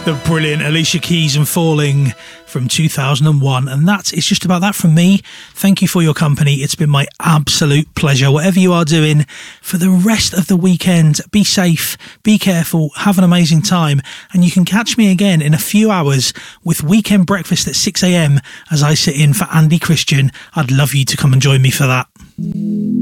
The brilliant Alicia Keys and Falling from 2001. And that is just about that from me. Thank you for your company. It's been my absolute pleasure. Whatever you are doing for the rest of the weekend, be safe, be careful, have an amazing time. And you can catch me again in a few hours with Weekend Breakfast at 6 a.m. as I sit in for Andy Christian. I'd love you to come and join me for that.